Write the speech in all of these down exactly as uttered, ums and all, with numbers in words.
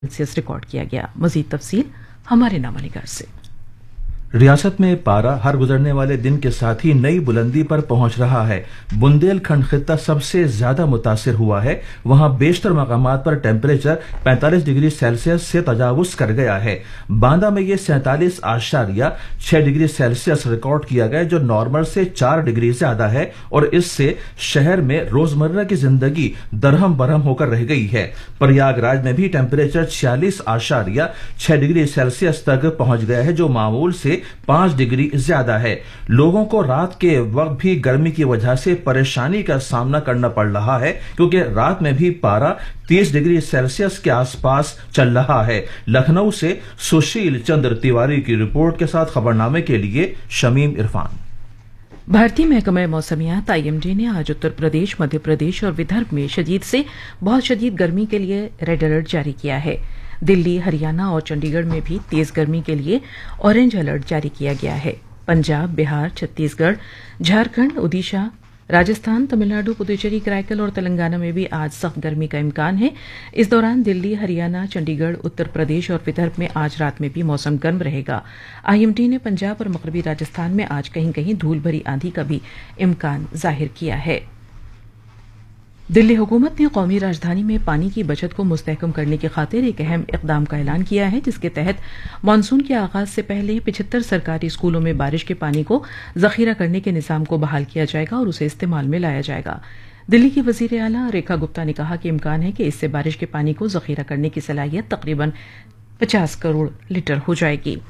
Celsius record किया गया। मजीद तफसील हमारे नामानिगार से। रियासत में पारा हर गुजरने वाले दिन के साथ ही नई बुलंदी पर पहुंच रहा है। बुंदेलखंड खित्ता सबसे ज्यादा मुतासिर हुआ है। वहां बेशतर मकामात पर टेम्परेचर पैंतालीस डिग्री सेल्सियस से तजावुज कर गया है। बांदा में यह सैंतालीस आशारिया छह डिग्री सेल्सियस रिकॉर्ड किया गया, जो नॉर्मल से चार डिग्री ज्यादा है और इससे शहर में रोजमर्रा की जिंदगी दरहम बरहम होकर रह गई है। प्रयागराज में भी टेम्परेचर छियालीस आशारिया छह डिग्री सेल्सियस तक पहुंच गया है, जो मामूल से पांच डिग्री ज्यादा है। लोगों को रात के वक्त भी गर्मी की वजह से परेशानी का सामना करना पड़ रहा है, क्योंकि रात में भी पारा तीस डिग्री सेल्सियस के आसपास चल रहा है। लखनऊ से सुशील चंद्र तिवारी की रिपोर्ट के साथ खबरनामे के लिए शमीम इरफान। भारतीय महकमा मौसमियात आई एम डी ने आज उत्तर प्रदेश, मध्य प्रदेश और विदर्भ में शदीद से बहुत शदीद गर्मी के लिए रेड अलर्ट जारी किया है। दिल्ली, हरियाणा और चंडीगढ़ में भी तेज गर्मी के लिए ऑरेंज अलर्ट जारी किया गया है। पंजाब, बिहार, छत्तीसगढ़, झारखंड, ओडिशा, राजस्थान, तमिलनाडु, पुदुचेरी, कराईकल और तेलंगाना में भी आज सख्त गर्मी का इम्कान है। इस दौरान दिल्ली, हरियाणा, चंडीगढ़, उत्तर प्रदेश और विदर्भ में आज रात में भी मौसम गर्म रहेगा। आईएमडी ने पंजाब और मगरबी राजस्थान में आज कहीं कहीं धूल भरी आंधी का भी इम्कान जाहिर किया है। दिल्ली हुकूमत ने कौमी राजधानी में पानी की बचत को मुस्तहकम करने की खातिर एक अहम इकदाम का ऐलान किया है, जिसके तहत मानसून के आगाज से पहले पिछहत्तर सरकारी स्कूलों में बारिश के पानी को जखीरा करने के निजाम को बहाल किया जाएगा और उसे इस्तेमाल में लाया जाएगा। दिल्ली की वजीर आला रेखा गुप्ता ने कहा कि इम्कान है कि इससे बारिश के पानी को जखीरा करने की सलाहियत तकरीबन पचास करोड़ लीटर हो जाएगी।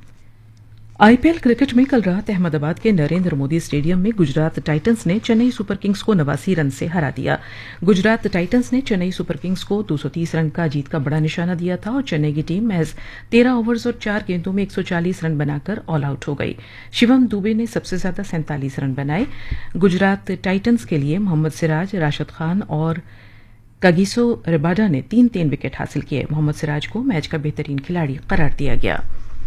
आईपीएल क्रिकेट में कल रात अहमदाबाद के नरेंद्र मोदी स्टेडियम में गुजरात टाइटंस ने चेन्नई सुपर किंग्स को नवासी रन से हरा दिया। गुजरात टाइटंस ने चेन्नई सुपर किंग्स को दो सौ तीस रन का जीत का बड़ा निशाना दिया था और चेन्नई की टीम महज तेरह ओवर्स और चार गेंदों में एक सौ चालीस रन बनाकर ऑल आउट हो गई। शिवम दुबे ने सबसे ज्यादा सैंतालीस रन बनाए। गुजरात टाइटंस के लिए मोहम्मद सिराज, राशिद खान और कागिसो रबाडा ने तीन तीन विकेट हासिल किए। मोहम्मद सिराज को मैच का बेहतरीन खिलाड़ी करार दिया गया।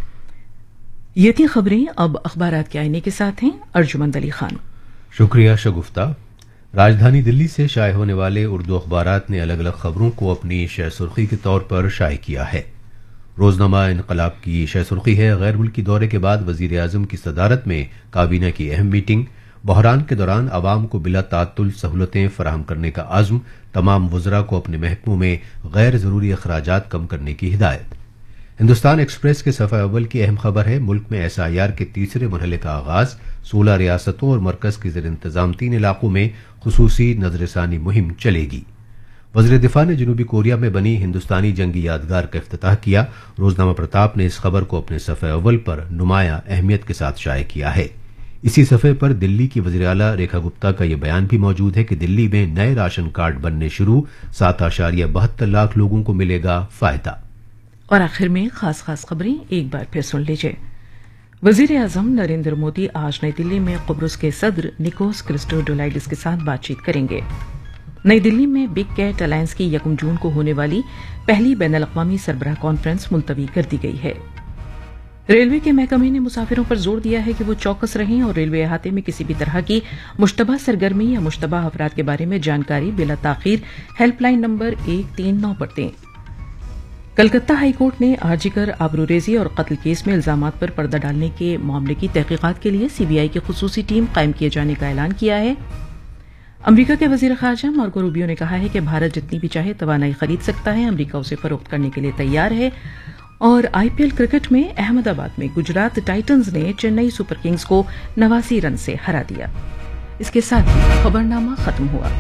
ये थी खबरें। अब अखबारात के आईने के साथ हैं अर्जुमंद अली खान। शुक्रिया शगुफ्ता। राजधानी दिल्ली से शाये होने वाले उर्दू अखबारात ने अलग अलग खबरों को अपनी शह सुर्खी के तौर पर शाये किया है। रोजनामा इनकलाब की शह सुर्खी है, गैर मुल्की दौरे के बाद वजीर आजम की सदारत में काबीना की अहम मीटिंग। बहरान के दौरान आवाम को बिला तातुल सहूलतें फराहम करने का आज़म। तमाम वज़रा को अपने महकमों में गैर जरूरी अखराजात कम करने की हिदायत। हिंदुस्तान एक्सप्रेस के सफ़ा अव्वल की अहम खबर है, मुल्क में एस आई आर के तीसरे मरहले का आगाज। सोलह रियासतों और मरकज के ज़ेर इंतजाम तीन इलाकों में खुसूसी नजरसानी मुहिम चलेगी। वज़ीर दिफा ने जनूबी कोरिया में बनी हिंदुस्तानी जंगी यादगार का इफ्तिताह किया। रोजनामा प्रताप ने इस खबर को अपने सफ़े अव्वल पर नुमाया अहमियत के साथ शाये किया है। इसी सफ़े पर दिल्ली की वज़ीर आला रेखा गुप्ता का यह बयान भी मौजूद है कि दिल्ली में नए राशन कार्ड बनने शुरू, सात आशारिया बहत्तर लाख लोगों को मिलेगा फायदा। और आखिर में खास खास खबरें एक बार फिर सुन लीजिए। वजीर आजम नरेंद्र मोदी आज नई दिल्ली में कुब्रुस के सदर निकोस क्रिस्टोडोलाइडिस के साथ बातचीत करेंगे। नई दिल्ली में बिग कैट अलायंस की यकम जून को होने वाली पहली बैनुल अक़वामी सरबराह कॉन्फ्रेंस मुलतवी कर दी गई है। रेलवे के महकमे ने मुसाफिरों पर जोर दिया है कि वो चौकस रहें और रेलवे अहाते में किसी भी तरह की मुश्तबा सरगर्मी या मुश्तबा अफराद के बारे में जानकारी बिला ताखीर हेल्पलाइन नंबर एक तीन नौ पर दें। कलकत्ता हाईकोर्ट ने आरजीकर आबरूरेजी और कत्ल केस में इल्जामात पर पर्दा डालने के मामले की तहकीकात के लिए सीबीआई की खुसूसी टीम कायम किए जाने का ऐलान किया है। अमरीका के वजीर खारजा मार्को रूबियो ने कहा है कि भारत जितनी भी चाहे तवानाई खरीद सकता है, अमरीका उसे फरोख्त करने के लिए तैयार है। और आईपीएल क्रिकेट में अहमदाबाद में गुजरात टाइटंस ने चेन्नई सुपर किंग्स को नवासी रन से हरा दिया। इसके साथ ही खबरनामा खत्म हुआ।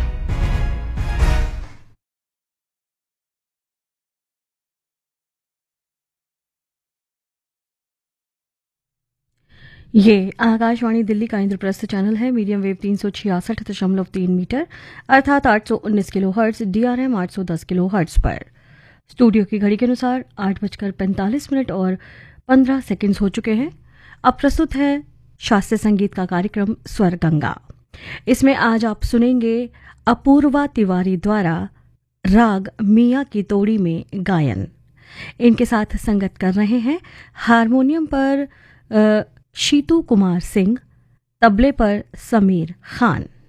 ये आकाशवाणी दिल्ली का इंद्रप्रस्थ चैनल है। मीडियम वेव तीन सौ छियासठ दशमलव तीन मीटर अर्थात आठ सौ उन्नीस किलो हर्ट्ज, डीआरएम आठ सौ दस किलो हर्ट्ज पर। स्टूडियो की घड़ी के अनुसार आठ बजकर पैंतालीस मिनट और पंद्रह सेकंड्स हो चुके हैं। अब प्रस्तुत है शास्त्रीय संगीत का कार्यक्रम स्वर गंगा। इसमें आज आप सुनेंगे अपूर्वा तिवारी द्वारा राग मियाँ की तोड़ी में गायन। इनके साथ संगत कर रहे हैं हारमोनियम पर शीतू कुमार सिंह, तबले पर समीर खान।